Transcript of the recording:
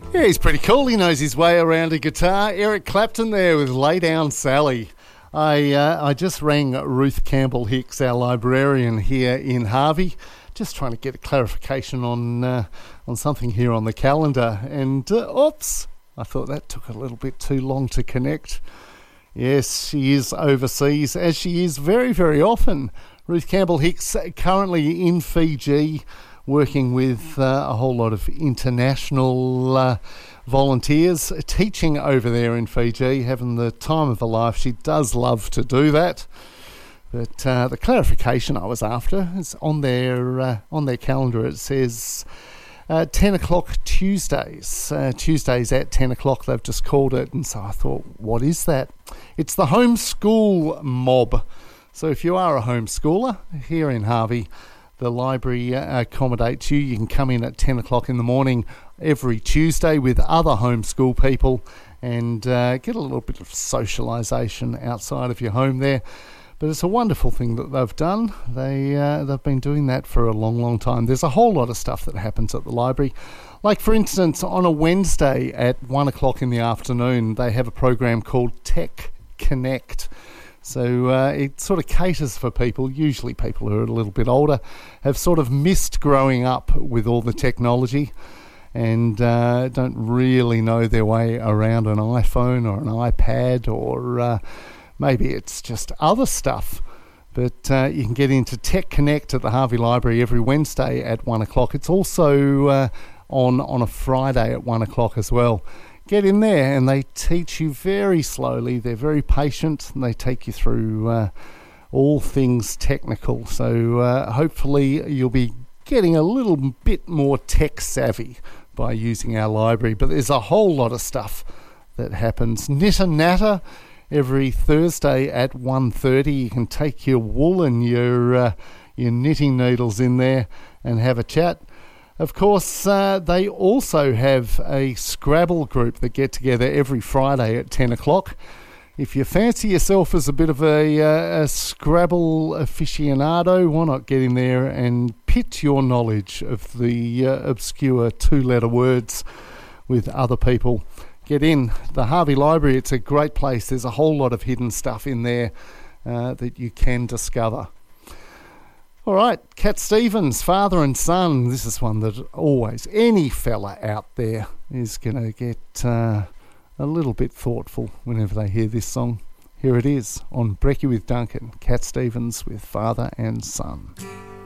Yeah, he's pretty cool. He knows his way around a guitar. Eric Clapton there with Lay Down Sally. I just rang Ruth Campbell Hicks, our librarian here in Harvey, just trying to get a clarification on something here on the calendar. And, oops, I thought that took a little bit too long to connect. Yes, she is overseas, as she is very, very often. Ruth Campbell Hicks currently in Fiji, working with a whole lot of international volunteers, teaching over there in Fiji, having the time of her life. She does love to do that. But the clarification I was after is on their calendar. It says 10 o'clock Tuesdays. Tuesdays at 10 o'clock, they've just called it. And so I thought, what is that? It's the homeschool mob. So if you are a homeschooler here in Harvey, the library accommodates you. You can come in at 10 o'clock in the morning every Tuesday with other homeschool people and get a little bit of socialisation outside of your home there. But it's a wonderful thing that they've done. They've been doing that for a long, long time. There's a whole lot of stuff that happens at the library. Like, for instance, on a Wednesday at 1 o'clock in the afternoon, they have a program called Tech Connect. So it sort of caters for people, usually people who are a little bit older, have sort of missed growing up with all the technology and don't really know their way around an iPhone or an iPad, or maybe it's just other stuff. But you can get into Tech Connect at the Harvey Library every Wednesday at 1 o'clock. It's also on a Friday at 1 o'clock as well. Get in there and they teach you very slowly. They're very patient and they take you through all things technical. So hopefully you'll be getting a little bit more tech savvy by using our library. But there's a whole lot of stuff that happens. Knitter Natter every Thursday at 1:30. You can take your wool and your knitting needles in there and have a chat. Of course, they also have a Scrabble group that get together every Friday at 10 o'clock. If you fancy yourself as a bit of a Scrabble aficionado, why not get in there and pit your knowledge of the obscure two-letter words with other people. Get in. The Harvey Library, it's a great place. There's a whole lot of hidden stuff in there that you can discover. All right, Cat Stevens, Father and Son. This is one that always, any fella out there is going to get a little bit thoughtful whenever they hear this song. Here it is on Brekkie with Duncan, Cat Stevens with Father and Son.